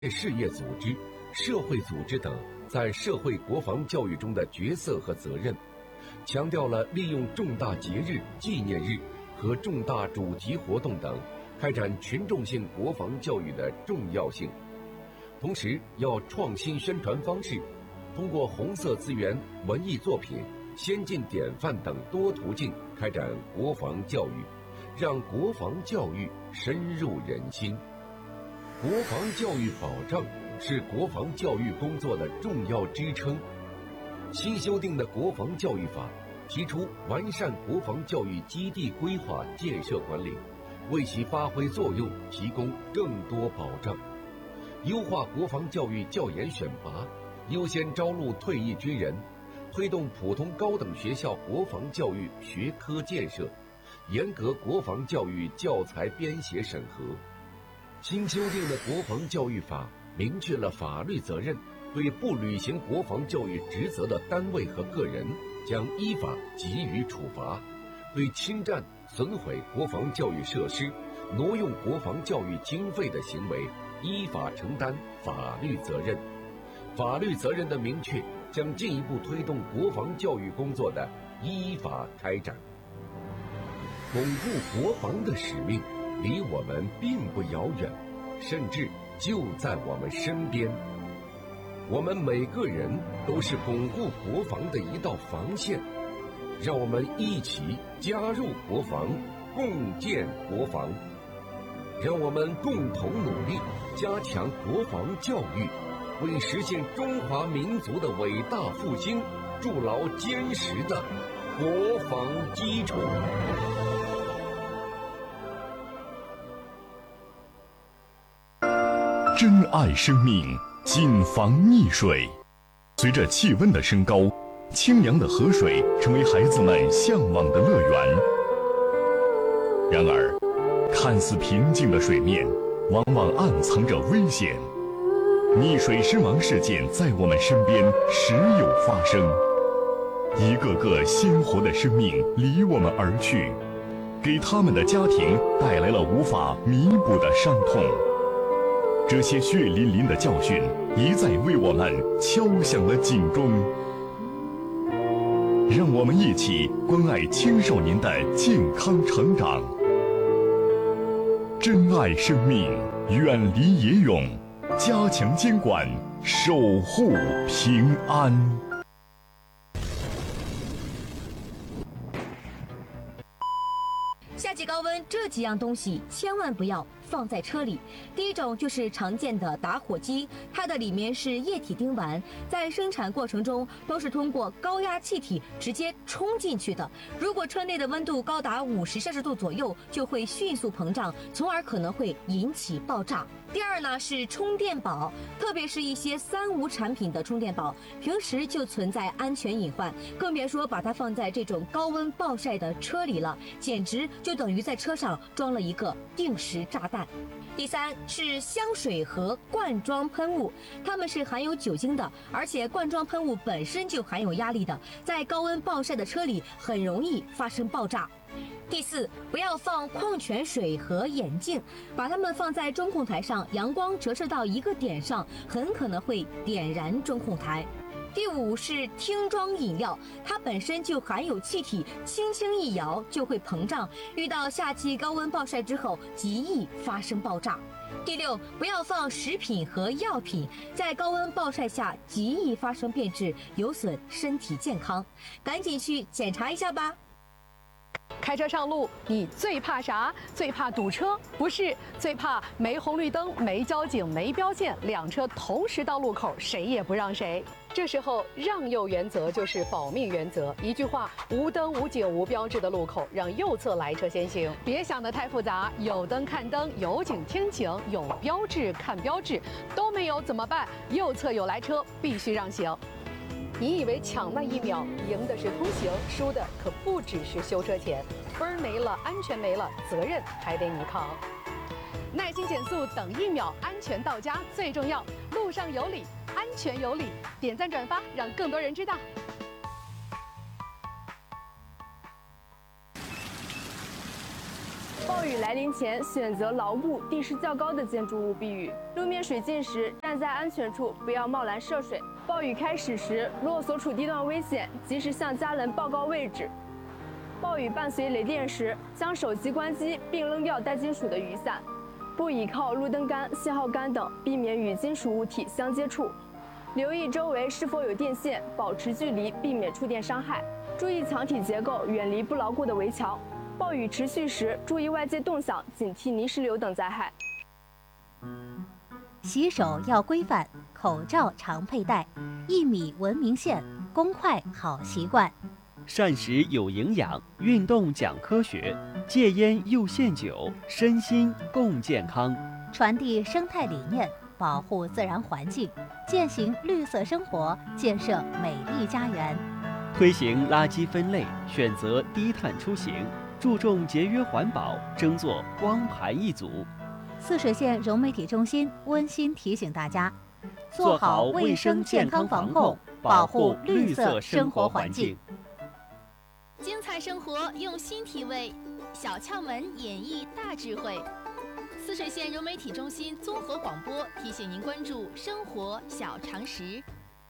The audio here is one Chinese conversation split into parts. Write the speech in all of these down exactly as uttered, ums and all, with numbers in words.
事业组织、社会组织等在社会国防教育中的角色和责任，强调了利用重大节日、纪念日和重大主题活动等开展群众性国防教育的重要性。同时，要创新宣传方式，通过红色资源、文艺作品、先进典范等多途径开展国防教育，让国防教育深入人心。国防教育保障是国防教育工作的重要支撑。新修订的国防教育法提出完善国防教育基地规划建设管理，为其发挥作用提供更多保障。优化国防教育教研选拔，优先招录退役军人，推动普通高等学校国防教育学科建设，严格国防教育教材编写审核。新修订的国防教育法明确了法律责任，对不履行国防教育职责的单位和个人将依法给予处罚，对侵占、损毁国防教育设施、挪用国防教育经费的行为依法承担法律责任。法律责任的明确将进一步推动国防教育工作的依法开展。巩固国防的使命离我们并不遥远，甚至就在我们身边。我们每个人都是巩固国防的一道防线，让我们一起加入国防，共建国防。让我们共同努力，加强国防教育，为实现中华民族的伟大复兴筑牢坚实的国防基础。 珍爱生命，谨防溺水。随着气温的升高，清凉的河水成为孩子们向往的乐园。然而，看似平静的水面，往往暗藏着危险。溺水身亡事件在我们身边时有发生，一个个鲜活的生命离我们而去，给他们的家庭带来了无法弥补的伤痛。这些血淋淋的教训一再为我们敲响了警钟。让我们一起关爱青少年的健康成长，珍爱生命，远离野泳，加强监管，守护平安。 夏季高温，这几样东西千万不要放在车里。第一种就是常见的打火机，它的里面是液体丁烷，在生产过程中都是通过高压气体直接冲进去的。如果车内的温度高达五十摄氏度左右，就会迅速膨胀，从而可能会引起爆炸。第二呢是充电宝，特别是一些三无产品的充电宝，平时就存在安全隐患，更别说把它放在这种高温暴晒的车里了，简直就等于在车上装了一个定时炸弹。第三是香水和罐装喷雾，它们是含有酒精的，而且罐装喷雾本身就含有压力的，在高温暴晒的车里很容易发生爆炸。第四，不要放矿泉水和眼镜，把它们放在中控台上，阳光折射到一个点上，很可能会点燃中控台。第五是听装饮料，它本身就含有气体，轻轻一摇就会膨胀，遇到夏季高温暴晒之后，极易发生爆炸。第六，不要放食品和药品，在高温暴晒下极易发生变质，有损身体健康，赶紧去检查一下吧。 开车上路，你最怕啥？最怕堵车？不是，最怕没红绿灯、没交警、没标线，两车同时到路口，谁也不让谁。这时候，让右原则就是保命原则。一句话，无灯、无警、无标志的路口，让右侧来车先行。别想得太复杂，有灯看灯，有警听警，有标志看标志，都没有怎么办？右侧有来车，必须让行。你以为抢那一秒赢的是通行，输的可不只是修车钱，分儿没了，安全没了，责任还得你扛。耐心减速，等一秒，安全到家最重要。路上有理，安全有理，点赞转发，让更多人知道。 暴雨来临前，选择牢固、地势较高的建筑物避雨。路面水浸时，站在安全处，不要贸然涉水。暴雨开始时，若所处地段危险，及时向家人报告位置。暴雨伴随雷电时，将手机关机并扔掉带金属的雨伞，不倚靠路灯杆、信号杆等，避免与金属物体相接触。留意周围是否有电线，保持距离，避免触电伤害。注意墙体结构，远离不牢固的围墙。暴雨持续时，注意外界动响，警惕泥石流等灾害。 洗手要规范，口罩常佩戴，一米文明线，公筷好习惯。 膳食有营养，运动讲科学，戒烟又限酒，身心共健康。 传递生态理念，保护自然环境，践行绿色生活，建设美丽家园。 推行垃圾分类，选择低碳出行，注重节约环保，争做光盘一族。 泗水县融媒体中心温馨提醒大家，做好卫生健康防控，保护绿色生活环境。 精彩生活用心体味，小窍门演绎大智慧。泗水县融媒体中心综合广播提醒您关注生活小常识。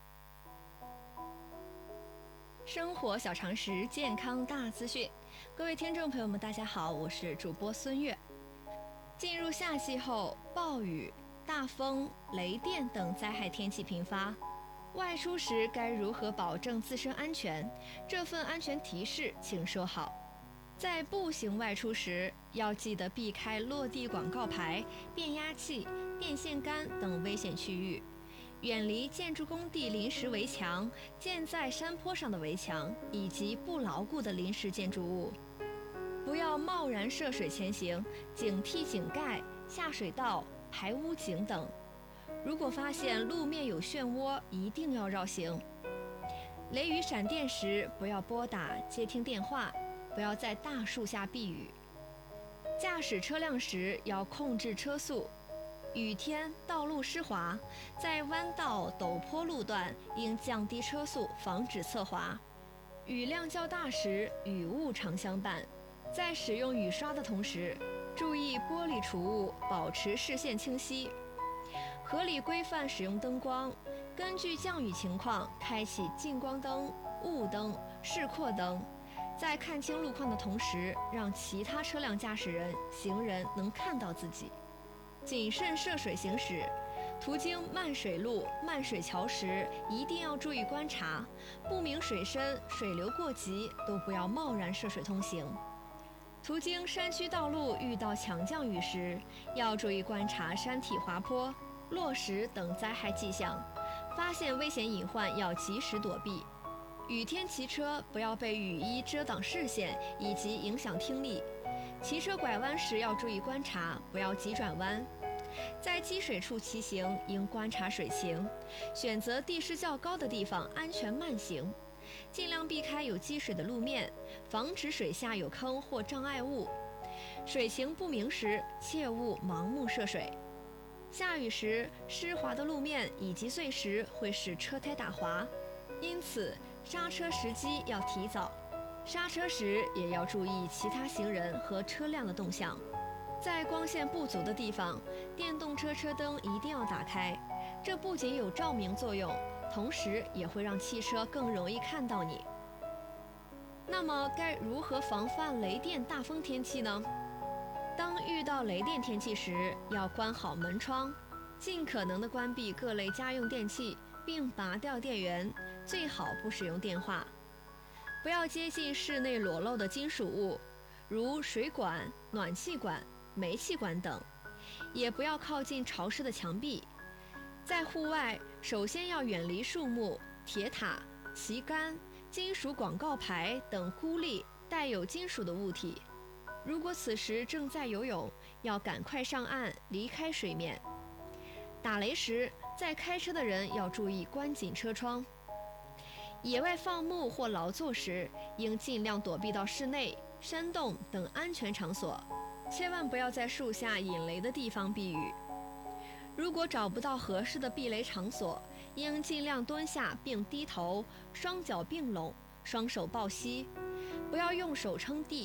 生活小常识，健康大资讯。各位听众朋友们，大家好，我是主播孙悦。进入夏季后，暴雨、大风、雷电等灾害天气频发，外出时该如何保证自身安全？这份安全提示请收好。在步行外出时，要记得避开落地广告牌、变压器、电线杆等危险区域。远离建筑工地临时围墙、建在山坡上的围墙以及不牢固的临时建筑物。不要贸然涉水前行，警惕井盖、下水道、排污井等。如果发现路面有漩涡，一定要绕行。雷雨闪电时，不要拨打接听电话，不要在大树下避雨。驾驶车辆时要控制车速。雨天道路湿滑，在弯道陡坡路段应降低车速，防止侧滑。雨量较大时，雨雾常相伴。在使用雨刷的同时，注意玻璃除雾，保持视线清晰。合理规范使用灯光，根据降雨情况开启近光灯、雾灯、示廓灯。在看清路况的同时，让其他车辆驾驶人、行人能看到自己。谨慎涉水行驶，途经漫水路、漫水桥时，一定要注意观察，不明水深、水流过急都不要贸然涉水通行。途经山区道路遇到强降雨时，要注意观察山体滑坡、落石等灾害迹象，发现危险隐患要及时躲避。雨天骑车不要被雨衣遮挡视线以及影响听力。骑车拐弯时要注意观察，不要急转弯。在积水处骑行应观察水情，选择地势较高的地方安全慢行，尽量避开有积水的路面，防止水下有坑或障碍物。水情不明时，切勿盲目涉水。下雨时，湿滑的路面以及碎石会使车胎打滑，因此刹车时机要提早。刹车时也要注意其他行人和车辆的动向。在光线不足的地方，电动车车灯一定要打开，这不仅有照明作用，同时也会让汽车更容易看到你。那么该如何防范雷电大风天气呢？当遇到雷电天气时，要关好门窗，尽可能的关闭各类家用电器，并拔掉电源，最好不使用电话。不要接近室内裸露的金属物，如水管、暖气管、煤气管等，也不要靠近潮湿的墙壁。在户外，首先要远离树木、铁塔、旗杆、金属广告牌等孤立带有金属的物体。如果此时正在游泳，要赶快上岸，离开水面。打雷时，在开车的人要注意关紧车窗。野外放牧或劳作时，应尽量躲避到室内、山洞等安全场所，千万不要在树下引雷的地方避雨。如果找不到合适的避雷场所，应尽量蹲下并低头，双脚并拢，双手抱膝，不要用手撑地，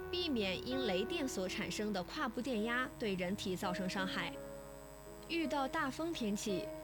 避免因雷电所产生的跨步电压对人体造成伤害。遇到大风天气，